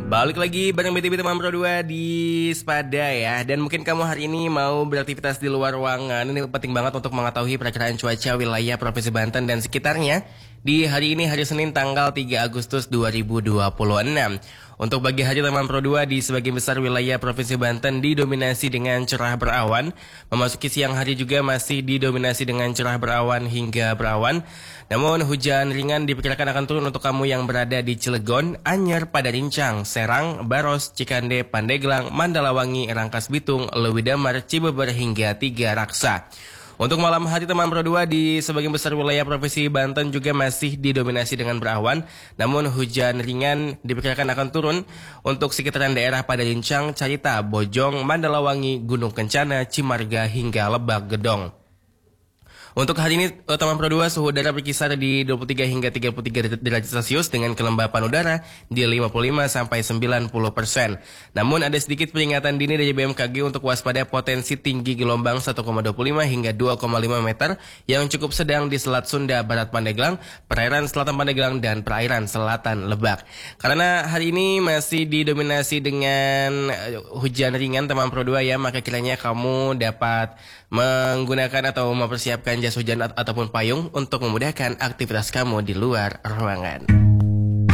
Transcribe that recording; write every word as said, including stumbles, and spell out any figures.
Balik lagi bareng B T B Teman Pro dua di Spada ya. Dan mungkin kamu hari ini mau beraktivitas di luar ruangan. Ini penting banget untuk mengetahui perakiraan cuaca wilayah Provinsi Banten dan sekitarnya di hari ini, hari Senin tanggal tiga Agustus dua ribu dua puluh enam. Untuk pagi hari Teman Pro dua di sebagian besar wilayah Provinsi Banten didominasi dengan cerah berawan. Memasuki siang hari juga masih didominasi dengan cerah berawan hingga berawan. Namun hujan ringan diperkirakan akan turun untuk kamu yang berada di Cilegon, Anyer, Padarincang, Serang, Baros, Cikande, Pandeglang, Mandalawangi, Rangkas Bitung, Lewidamar, Cibeber hingga Tiga Raksa. Untuk malam hari Teman Pro dua di sebagian besar wilayah Provinsi Banten juga masih didominasi dengan berawan. Namun hujan ringan diperkirakan akan turun untuk sekitaran daerah Padarincang, Carita, Bojong, Mandalawangi, Gunung Kencana, Cimarga hingga Lebak Gedong. Untuk hari ini Teman Pro dua suhu udara berkisar di dua puluh tiga hingga tiga puluh tiga derajat Celcius dengan kelembapan udara di lima puluh lima sampai sembilan puluh persen. Namun ada sedikit peringatan dini dari B M K G untuk waspada potensi tinggi gelombang satu koma dua lima hingga dua koma lima meter yang cukup sedang di Selat Sunda, Barat Pandeglang, perairan selatan Pandeglang dan perairan selatan Lebak. Karena hari ini masih didominasi dengan hujan ringan Teman Pro dua ya, maka kiranya kamu dapat menggunakan atau mempersiapkan jas hujan ataupun payung untuk memudahkan aktivitas kamu di luar ruangan.